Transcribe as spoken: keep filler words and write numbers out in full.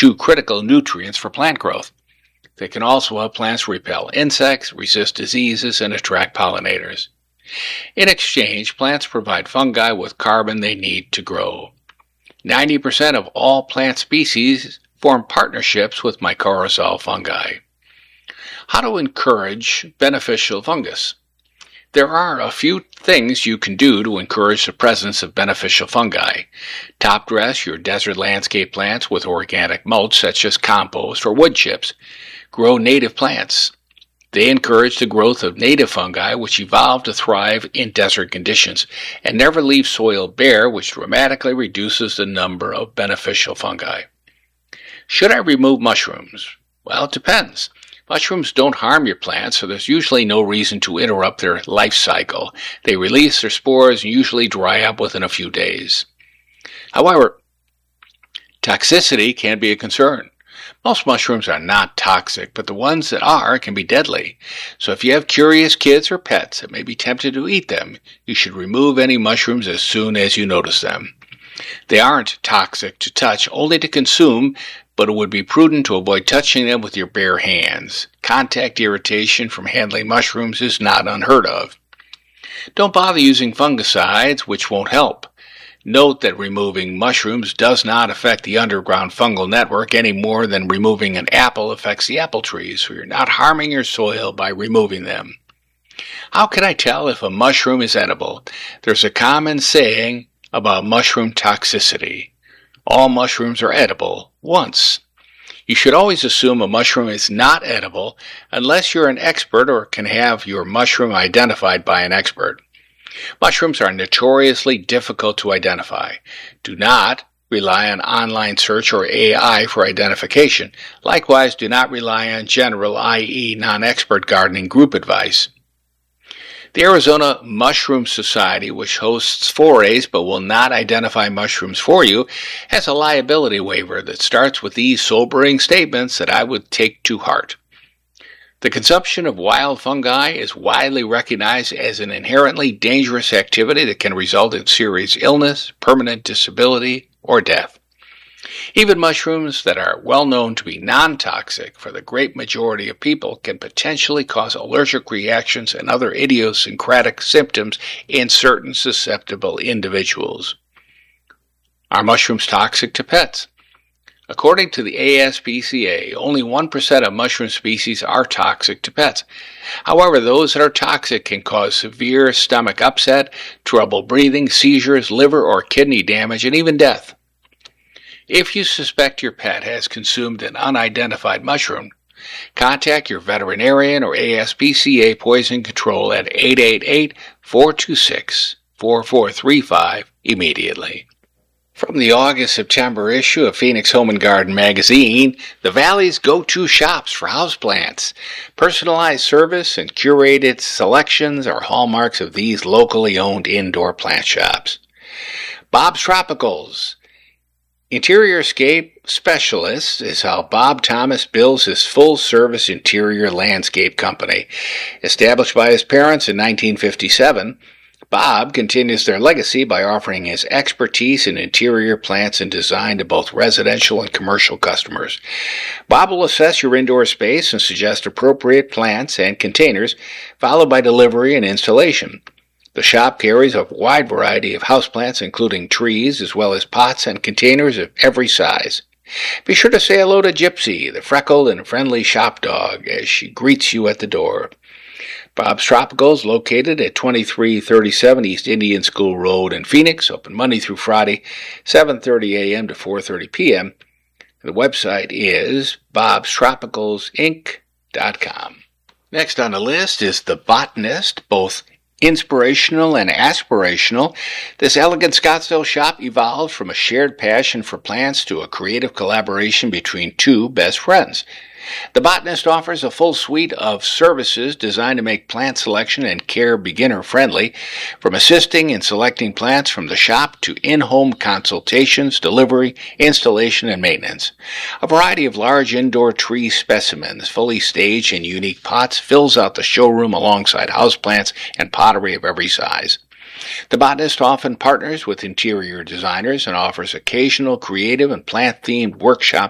two critical nutrients for plant growth. They can also help plants repel insects, resist diseases, and attract pollinators. In exchange, plants provide fungi with carbon they need to grow. ninety percent of all plant species form partnerships with mycorrhizal fungi. How to encourage beneficial fungus? There are a few things you can do to encourage the presence of beneficial fungi. Top dress your desert landscape plants with organic mulch such as compost or wood chips. Grow native plants. They encourage the growth of native fungi which evolve to thrive in desert conditions and never leave soil bare, which dramatically reduces the number of beneficial fungi. Should I remove mushrooms? Well, it depends. Mushrooms don't harm your plants, so there's usually no reason to interrupt their life cycle. They release their spores and usually dry up within a few days. However, toxicity can be a concern. Most mushrooms are not toxic, but the ones that are can be deadly. So if you have curious kids or pets that may be tempted to eat them, you should remove any mushrooms as soon as you notice them. They aren't toxic to touch, only to consume, but it would be prudent to avoid touching them with your bare hands. Contact irritation from handling mushrooms is not unheard of. Don't bother using fungicides, which won't help. Note that removing mushrooms does not affect the underground fungal network any more than removing an apple affects the apple trees, so you're not harming your soil by removing them. How can I tell if a mushroom is edible? There's a common saying about mushroom toxicity. All mushrooms are edible once. You should always assume a mushroom is not edible unless you're an expert or can have your mushroom identified by an expert. Mushrooms are notoriously difficult to identify. Do not rely on online search or A I for identification. Likewise, do not rely on general, that is non-expert gardening group advice. The Arizona Mushroom Society, which hosts forays but will not identify mushrooms for you, has a liability waiver that starts with these sobering statements that I would take to heart. The consumption of wild fungi is widely recognized as an inherently dangerous activity that can result in serious illness, permanent disability, or death. Even mushrooms that are well known to be non-toxic for the great majority of people can potentially cause allergic reactions and other idiosyncratic symptoms in certain susceptible individuals. Are mushrooms toxic to pets? According to the A S P C A, only one percent of mushroom species are toxic to pets. However, those that are toxic can cause severe stomach upset, trouble breathing, seizures, liver or kidney damage, and even death. If you suspect your pet has consumed an unidentified mushroom, contact your veterinarian or A S P C A Poison Control at eight eight eight, four two six, four four three five immediately. From the August-September issue of Phoenix Home and Garden magazine, the Valley's go-to shops for houseplants. Personalized service and curated selections are hallmarks of these locally owned indoor plant shops. Bob's Tropicals. Interior-scape specialist is how Bob Thomas builds his full-service interior landscape company. Established by his parents in nineteen fifty-seven, Bob continues their legacy by offering his expertise in interior plants and design to both residential and commercial customers. Bob will assess your indoor space and suggest appropriate plants and containers, followed by delivery and installation. The shop carries a wide variety of houseplants, including trees, as well as pots and containers of every size. Be sure to say hello to Gypsy, the freckled and friendly shop dog, as she greets you at the door. Bob's Tropicals, located at twenty-three thirty-seven East Indian School Road in Phoenix, open Monday through Friday, seven thirty a.m. to four thirty p.m. The website is bobs tropicals inc dot com. Next on the list is The Botanist, both inspirational and aspirational. This elegant Scottsdale shop evolved from a shared passion for plants to a creative collaboration between two best friends. The Botanist offers a full suite of services designed to make plant selection and care beginner-friendly, from assisting in selecting plants from the shop to in-home consultations, delivery, installation, and maintenance. A variety of large indoor tree specimens, fully staged in unique pots, fills out the showroom alongside houseplants and pottery of every size. The Botanist often partners with interior designers and offers occasional creative and plant-themed workshops